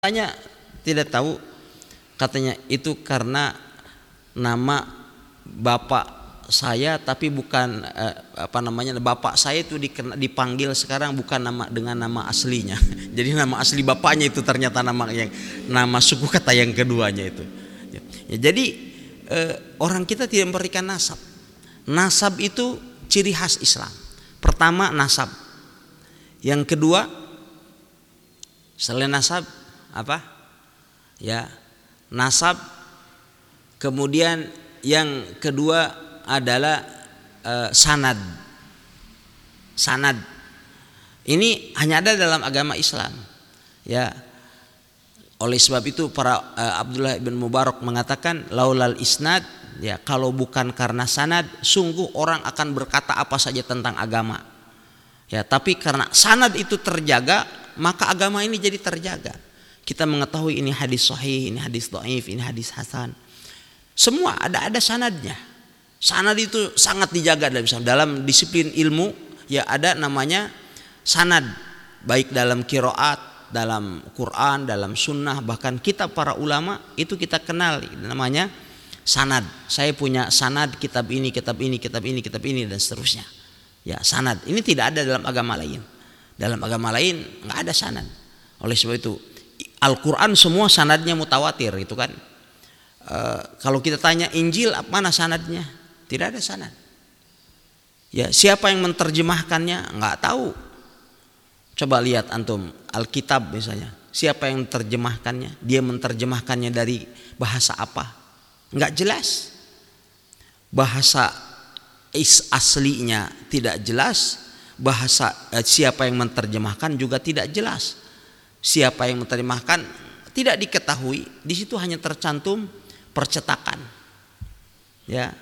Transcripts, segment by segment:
Tanya tidak tahu, katanya itu karena nama bapak saya, tapi bukan bapak saya itu dipanggil sekarang bukan dengan nama aslinya. Jadi nama asli bapaknya itu ternyata nama suku kata yang keduanya itu. Ya, jadi orang kita tidak memberikan nasab. Nasab itu ciri khas Islam. Pertama nasab. Yang kedua selain nasab apa? Ya, nasab. Kemudian yang kedua adalah sanad. Sanad ini hanya ada dalam agama Islam. Ya, oleh sebab itu para Abdullah bin Mubarak mengatakan laulal isnad, ya kalau bukan karena sanad sungguh orang akan berkata apa saja tentang agama. Ya, tapi karena sanad itu terjaga maka agama ini jadi terjaga. Kita mengetahui ini hadis sahih, ini hadis dhaif, ini hadis hasan. Semua ada sanadnya. Sanad itu sangat dijaga dalam disiplin ilmu, ya ada namanya sanad, baik dalam qiraat, dalam Quran, dalam sunnah, bahkan kitab para ulama itu kita kenal namanya sanad. Saya punya sanad kitab ini, kitab ini, kitab ini, kitab ini dan seterusnya. Ya, sanad. Ini tidak ada dalam agama lain. Dalam agama lain enggak ada sanad. Oleh sebab itu Al-Quran semua sanadnya mutawatir itu kan. Kalau kita tanya Injil mana sanadnya? Tidak ada sanad. Ya, siapa yang menerjemahkannya? Enggak tahu. Coba lihat antum Alkitab misalnya. Siapa yang menerjemahkannya? Dia menerjemahkannya dari bahasa apa? Enggak jelas. Bahasa aslinya tidak jelas. Bahasa siapa yang menerjemahkan juga tidak jelas. Siapa yang menerjemahkan tidak diketahui. Di situ hanya tercantum percetakan. Ya.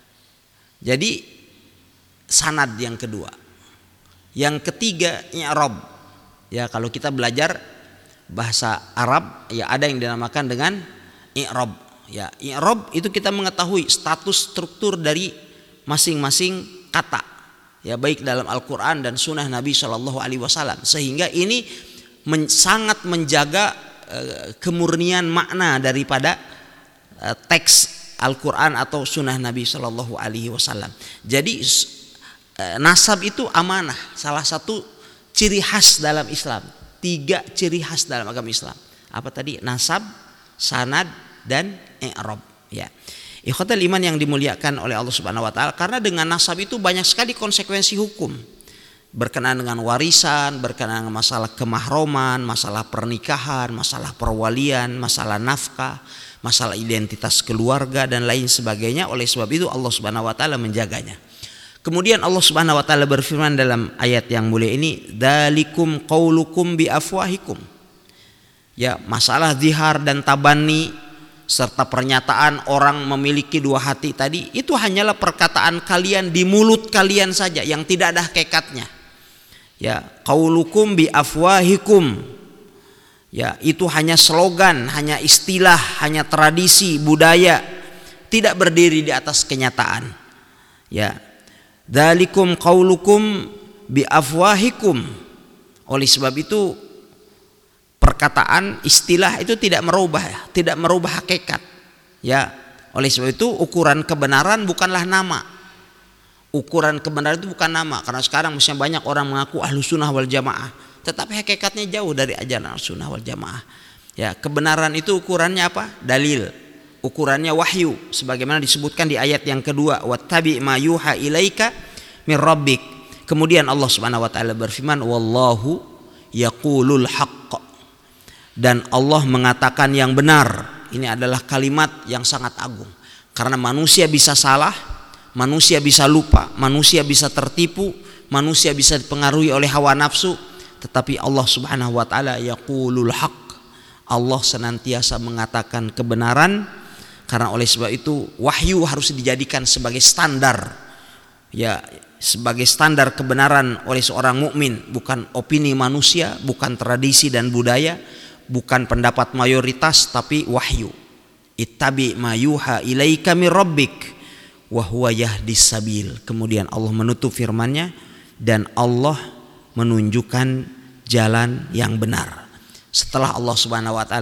Jadi sanad yang kedua. Yang ketiga i'rab. Ya, kalau kita belajar bahasa Arab ya ada yang dinamakan dengan i'rab. Ya, i'rab itu kita mengetahui status struktur dari masing-masing kata. Ya, baik dalam Al-Qur'an dan sunnah Nabi Shallallahu alaihi wasallam. Sehingga ini sangat menjaga kemurnian makna daripada teks Al-Quran atau sunnah Nabi Shallallahu alaihi wasallam. Jadi nasab itu amanah, salah satu ciri khas dalam Islam. 3 ciri khas dalam agama Islam. Apa tadi? Nasab, sanad dan i'rab. Ya. Ikhwatal iman yang dimuliakan oleh Allah Subhanahu wa taala, karena dengan nasab itu banyak sekali konsekuensi hukum. Berkenaan dengan warisan, berkenaan dengan masalah kemahroman, masalah pernikahan, masalah perwalian, masalah nafkah, masalah identitas keluarga dan lain sebagainya. Oleh sebab itu Allah Subhanahu wa taala menjaganya. Kemudian Allah Subhanahu wa taala berfirman dalam ayat yang mulia ini, "Dzalikum qaulukum bi afwahikum." Ya, masalah zihar dan tabanni serta pernyataan orang memiliki 2 hati tadi itu hanyalah perkataan kalian di mulut kalian saja yang tidak ada hakikatnya. Ya, qaulukum bi afwahikum. Ya, itu hanya slogan, hanya istilah, hanya tradisi, budaya, tidak berdiri di atas kenyataan. Ya. Dzalikum qaulukum bi afwahikum. Oleh sebab itu perkataan, istilah itu tidak merubah hakikat. Ya, oleh sebab itu ukuran kebenaran bukanlah nama. Ukuran kebenaran itu bukan nama, karena sekarang misalnya banyak orang mengaku ahlu sunnah wal jamaah, tetapi hakikatnya jauh dari ajaran ahlu sunnah wal jamaah. Ya, kebenaran itu ukurannya apa? Dalil. Ukurannya wahyu, sebagaimana disebutkan di ayat yang kedua, wattabi ma yuha ilaika mir rabbik. Kemudian Allah Subhanahu wa taala berfirman, wallahu yaqulul haqq. Dan Allah mengatakan yang benar. Ini adalah kalimat yang sangat agung. Karena manusia bisa salah, manusia bisa lupa, manusia bisa tertipu, manusia bisa dipengaruhi oleh hawa nafsu, tetapi Allah Subhanahu wa taala yaqulul haqq. Allah senantiasa mengatakan kebenaran. Karena oleh sebab itu wahyu harus dijadikan sebagai standar. Ya, sebagai standar kebenaran oleh seorang mukmin, bukan opini manusia, bukan tradisi dan budaya, bukan pendapat mayoritas, tapi wahyu. Ittabi ma yuha ilaika mir rabbik wa huwa yahdis sabil. Kemudian Allah menutup firman-Nya, dan Allah menunjukkan jalan yang benar. setelah Allah Subhanahu wa taala